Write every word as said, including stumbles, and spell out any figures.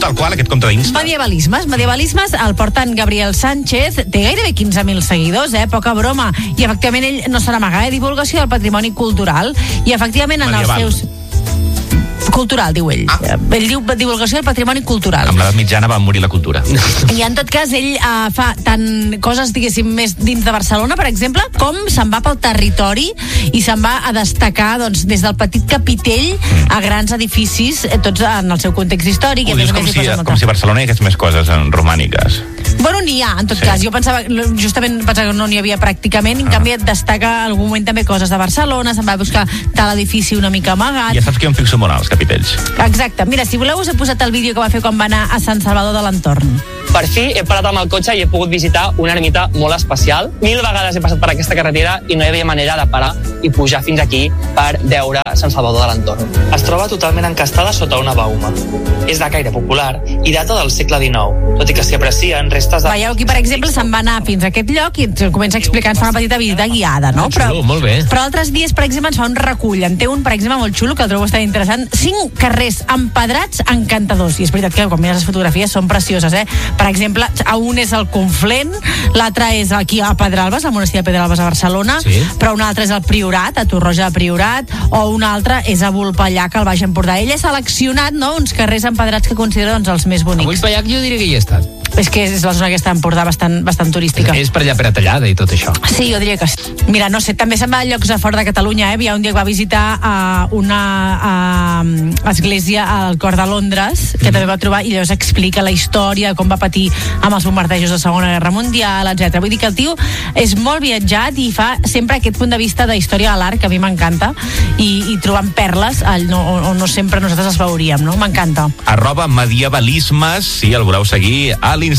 tal qual, aquest compte d'Insta. Medievalismes. Medievalismes el porten Gabriel Sánchez, té gairebé quinze mil seguidors, eh? Poca broma. I efectivament ell no se n'amaga, eh? Divulgació del patrimoni cultural. I efectivament en Medieval. els seus... Cultural, diu ell. Ah. Ell diu divulgació del patrimoni cultural. Amb l'edat mitjana va morir la cultura. I en tot cas, ell uh, fa tant coses, diguéssim, més dins de Barcelona, per exemple, com se'n va pel territori i se'n va a destacar, doncs, des del petit capitell a grans edificis, eh, tots en el seu context històric. Ho dius com si, com si a Barcelona hi hagués més coses en romàniques. Bueno, n'hi ha, en tot Sí. cas. Jo pensava, justament pensava que no n'hi havia pràcticament, i en Ah. canvi et destaca en algun moment també coses de Barcelona, se'n va a buscar tal edifici una mica amagat. Ja saps que jo em fixo molt en els capitells. Exacte. Mira, si voleu us he posat el vídeo que va fer quan va anar a Sant Salvador de l'entorn. Per fi he parat amb el cotxe i he pogut visitar una ermita molt especial. Mil vegades he passat per aquesta carretera i no hi havia manera de parar i pujar fins aquí per veure Sant Salvador de l'entorn. Es troba totalment encastada sota una bauma. És de caire popular i data del segle dinou, tot i que s'hi aprecien restes de... Veieu aquí, per exemple, se'n va anar fins a aquest lloc i ens comença a explicar, ens fa una petita visita guiada, no? Però, Xulo, molt bé. però altres dies, per exemple, ens fa un recull. En té un, per exemple, molt xulo, que el trobo bastant interessant. Cinc carrers empedrats encantadors. I és veritat que quan mires les fotografies són precioses, eh? Per exemple, a un és el Conflent, l'altre és aquí a Pedralbes, al monestir de Pedralbes a Barcelona, Sí. però un altre és el Priorat, a Torroja de Priorat, o un altre és a Vulpellac, al Baix Empordà. Ell ha seleccionat, no?, uns carrers empedrats que considera, doncs, els més bonics. Avui Pallac jo diria que hi he estat. És que és la zona que està a Empordà bastant, bastant turística. És per allà per Atallada i tot això. Sí, jo diria que sí. Mira, no sé, també se'n va a llocs a fora de Catalunya, eh? Hi ha un dia que va visitar uh, una uh, església al cor de Londres, que mm. també va trobar, i llavors explica la història de com va patir amb els bombardejos de la Segona Guerra Mundial, etcètera. Vull dir que el tio és molt viatjat i fa sempre aquest punt de vista de història de l'art, que a mi m'encanta, i, i trobant perles on no, on no sempre nosaltres les veuríem, no? M'encanta. Arroba medievalismes, sí, el voleu seguir a l'Instagram.